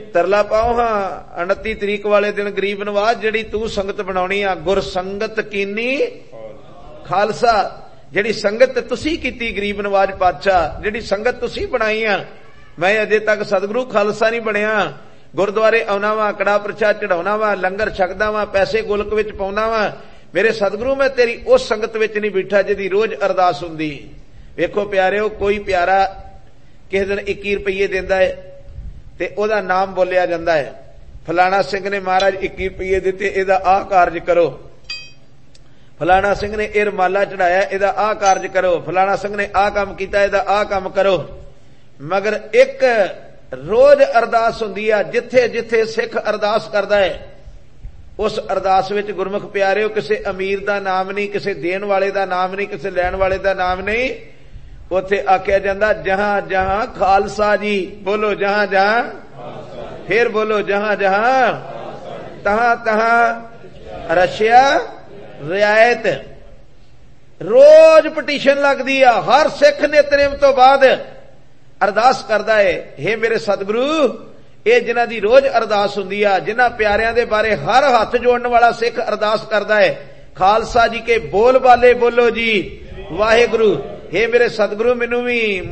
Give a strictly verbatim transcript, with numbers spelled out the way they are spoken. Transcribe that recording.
ਤਰਲਾ ਪਾਓ ਹਾਂ ਉਨੱਤੀ ਤਰੀਕ ਵਾਲੇ ਦਿਨ ਗਰੀਬ ਨਵਾਜ਼ ਜਿਹੜੀ ਤੂੰ ਸੰਗਤ ਬਣਾਉਣੀ ਆ, ਗੁਰ ਸੰਗਤ ਕੀਨੀ ਖਾਲਸਾ, ਜਿਹੜੀ ਸੰਗਤ ਤੁਸੀਂ ਕੀਤੀ ਗਰੀਬ ਨਵਾਜ਼ ਪਾਤਸ਼ਾਹ, ਜਿਹੜੀ ਸੰਗਤ ਤੁਸੀਂ ਬਣਾਈ ਆ, ਮੈਂ ਅਜੇ ਤੱਕ ਸਤਿਗੁਰੂ ਖਾਲਸਾ ਨਹੀਂ ਬਣਿਆ। ਗੁਰਦੁਆਰੇ ਆਉਣਾ ਵਾ, ਕੜਾ ਪ੍ਰਸ਼ਾਦ ਚੜਾਉਣਾ ਵਾ, ਲੰਗਰ ਛਕਦਾ ਵਾ, ਪੈਸੇ ਗੁਲਕ ਵਿੱਚ ਪਾਉਣਾ ਵਾ, ਮੇਰੇ ਸਤਿਗੁਰੂ ਮੈਂ ਤੇਰੀ ਉਸ ਸੰਗਤ ਵਿੱਚ ਨਹੀਂ ਬੈਠਾ ਜਿਹਦੀ ਰੋਜ਼ ਅਰਦਾਸ ਹੁੰਦੀ। ਵੇਖੋ ਪਿਆਰਿਓ, ਕੋਈ ਪਿਆਰਾ ਕਿਸੇ ਦਿਨ ਇੱਕੀ ਰੁਪਈਏ ਦਿੰਦਾ ਹੈ ਤੇ ਉਹਦਾ ਨਾਮ ਬੋਲਿਆ ਜਾਂਦਾ ਹੈ, ਫਲਾਣਾ ਸਿੰਘ ਨੇ ਮਹਾਰਾਜ ਇੱਕੀ ਰੁਪਈਏ ਦਿੱਤੇ, ਇਹਦਾ ਆਹ ਕਾਰਜ ਕਰੋ, ਫਲਾਣਾ ਸਿੰਘ ਨੇ ਇਹ ਰਮਾਲਾ ਚੜਾਇਆ, ਇਹਦਾ ਆਹ ਕਾਰਜ ਕਰੋ, ਫਲਾਣਾ ਸਿੰਘ ਨੇ ਆਹ ਕੰਮ ਕੀਤਾ, ਇਹਦਾ ਆਹ ਕੰਮ ਕਰੋ। ਮਗਰ ਇੱਕ ਰੋਜ਼ ਅਰਦਾਸ ਹੁੰਦੀ ਆ, ਜਿੱਥੇ ਜਿੱਥੇ ਸਿੱਖ ਅਰਦਾਸ ਕਰਦਾ ਹੈ ਉਸ ਅਰਦਾਸ ਵਿੱਚ ਗੁਰਮੁਖ ਪਿਆਰਿਓ ਕਿਸੇ ਅਮੀਰ ਦਾ ਨਾਮ ਨਹੀਂ, ਕਿਸੇ ਦੇਣ ਵਾਲੇ ਦਾ ਨਾਮ ਨਹੀਂ, ਕਿਸੇ ਲੈਣ ਵਾਲੇ ਦਾ ਨਾਮ ਨਹੀਂ। ਉੱਥੇ ਆਖਿਆ ਜਾਂਦਾ ਜਹਾਂ ਜਹਾਂ ਖਾਲਸਾ ਜੀ, ਬੋਲੋ ਜਹਾਂ ਜਹਾਂ, ਫਿਰ ਬੋਲੋ ਜਹਾਂ ਜਹਾਂ, ਤਹਾਂ ਤਹਾਂ ਰਸ਼ਿਆ ਰਿਆਇਤ। ਰੋਜ਼ ਪਟੀਸ਼ਨ ਲੱਗਦੀ ਆ, ਹਰ ਸਿੱਖ ਨਿਤਨੇਮ ਤੋਂ ਬਾਅਦ ਅਰਦਾਸ ਕਰਦਾ ਹੈ, ਹੇ ਮੇਰੇ ਸਤਿਗੁਰੂ, ਇਹ ਜਿਨ੍ਹਾਂ ਦੀ ਰੋਜ਼ ਅਰਦਾਸ ਹੁੰਦੀ ਆ, ਜਿਨ੍ਹਾਂ ਪਿਆਰਿਆਂ ਦੇ ਬਾਰੇ ਹਰ ਹੱਥ ਜੋੜਨ ਵਾਲਾ ਸਿੱਖ ਅਰਦਾਸ ਕਰਦਾ ਹੈ, ਖਾਲਸਾ ਜੀ ਕੇ ਬੋਲ ਬਾਲੇ ਬੋਲੋ ਜੀ ਵਾਹਿਗੁਰੂ। ਹੇ ਮੇਰੇ ਸਤਿਗੁਰੂ, ਮੈਨੂੰ ਵੀ